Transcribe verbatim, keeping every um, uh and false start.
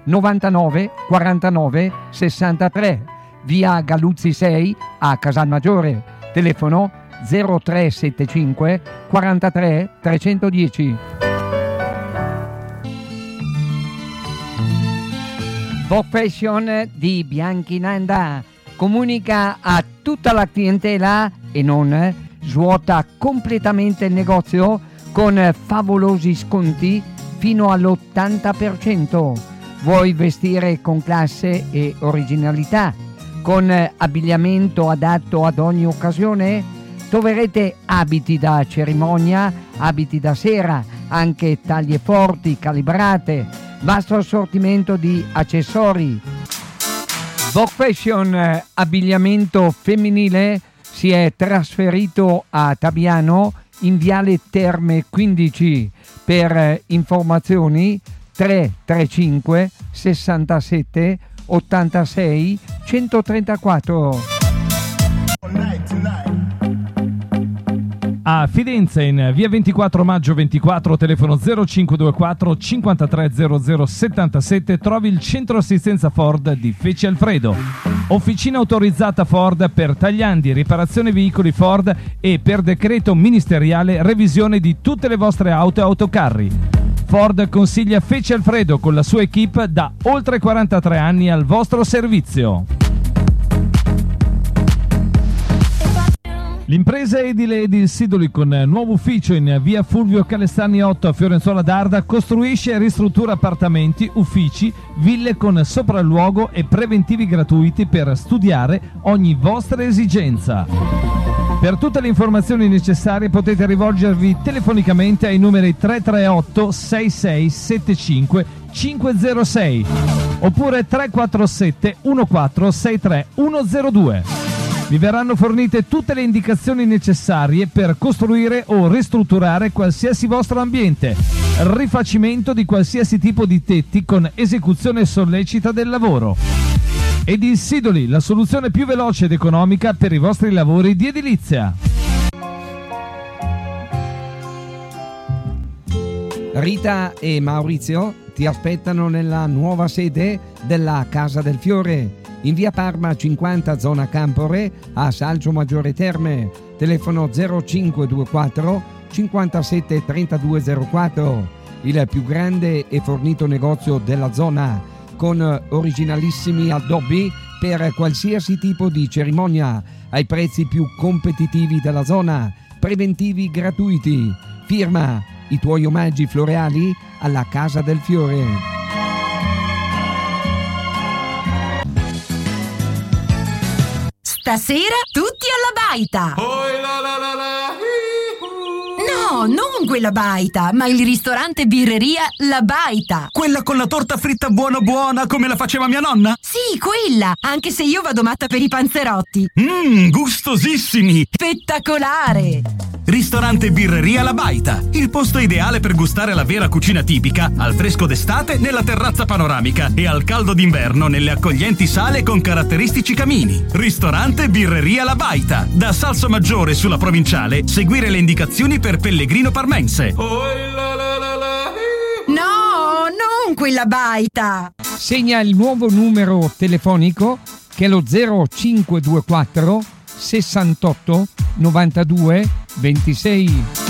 novantanove quarantanove sessantatré, via Galuzzi sei a Casalmaggiore, telefono zero tre settantacinque quarantatré trecentodieci. Vogue Fashion di Bianchinanda comunica a tutta la clientela e non svuota completamente il negozio con favolosi sconti fino all'ottanta per cento. Vuoi vestire con classe e originalità, con abbigliamento adatto ad ogni occasione? Troverete abiti da cerimonia, abiti da sera, anche taglie forti, calibrate, vasto assortimento di accessori. Vogue Fashion abbigliamento femminile si è trasferito a Tabiano in Viale Terme quindici. Per informazioni tre tre cinque sessantasette ottantasei centotrentaquattro. A Fidenza in via ventiquattro maggio ventiquattro, telefono zero cinque due quattro cinquantatré zero zero settantasette, trovi il centro assistenza Ford di Feci Alfredo. Officina autorizzata Ford per tagliandi, riparazione veicoli Ford e per decreto ministeriale revisione di tutte le vostre auto e autocarri. Ford consiglia Feci Alfredo con la sua equip da oltre quarantatré anni al vostro servizio. L'impresa edile Edil Sidoli con nuovo ufficio in via Fulvio Calestani otto a Fiorenzuola d'Arda costruisce e ristruttura appartamenti, uffici, ville con sopralluogo e preventivi gratuiti per studiare ogni vostra esigenza. Per tutte le informazioni necessarie potete rivolgervi telefonicamente ai numeri tre tre otto sei sei sette cinque cinque zero sei oppure tre quattro sette uno quattro sei tre uno zero due. Vi verranno fornite tutte le indicazioni necessarie per costruire o ristrutturare qualsiasi vostro ambiente, rifacimento di qualsiasi tipo di tetti con esecuzione sollecita del lavoro. Edil Sidoli, la soluzione più veloce ed economica per i vostri lavori di edilizia. Rita e Maurizio ti aspettano nella nuova sede della Casa del Fiore in via Parma cinquanta, zona Campore, a Salso Maggiore Terme, telefono zero cinque due quattro cinquantasette trentadue zero quattro, il più grande e fornito negozio della zona, con originalissimi addobbi per qualsiasi tipo di cerimonia, ai prezzi più competitivi della zona, preventivi gratuiti. Firma i tuoi omaggi floreali alla Casa del Fiore. Stasera tutti alla baita! No, non quella baita, ma il ristorante birreria La Baita. Quella con la torta fritta buona buona come la faceva mia nonna? Sì, quella, anche se io vado matta per i panzerotti. Mmm, gustosissimi! Spettacolare! Ristorante birreria La Baita, il posto ideale per gustare la vera cucina tipica, al fresco d'estate nella terrazza panoramica e al caldo d'inverno nelle accoglienti sale con caratteristici camini. Ristorante birreria La Baita, da Salso Maggiore sulla provinciale, seguire le indicazioni per Pellegrino Parmense. No, non quella baita! Segna il nuovo numero telefonico che è lo zero cinque due quattro sessantotto novantadue ventisei.